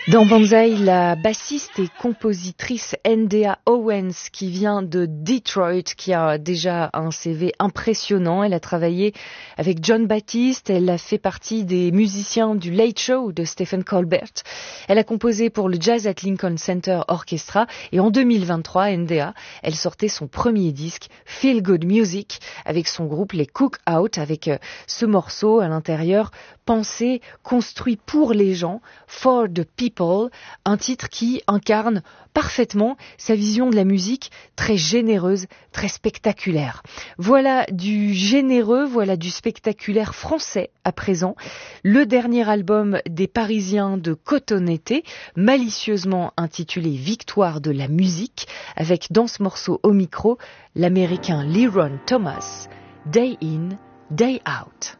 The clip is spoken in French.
Dans Banzai, la bassiste et compositrice NDA Owens, qui vient de Detroit, qui a déjà un CV impressionnant. Elle a travaillé avec John Baptiste, elle a fait partie des musiciens du Late Show de Stephen Colbert. Elle a composé pour le Jazz at Lincoln Center Orchestra et en 2023, NDA, elle sortait son premier disque, Feel Good Music, avec son groupe les Cook Out, avec ce morceau à l'intérieur, pensé, construit pour les gens, for the people, un titre qui incarne parfaitement sa vision de la musique, très généreuse, très spectaculaire. Voilà du généreux, voilà du spectaculaire français à présent. Le dernier album des Parisiens de Cotonete, malicieusement intitulé Victoire de la musique, avec dans ce morceau au micro, l'américain Leron Thomas, Day In, Day Out.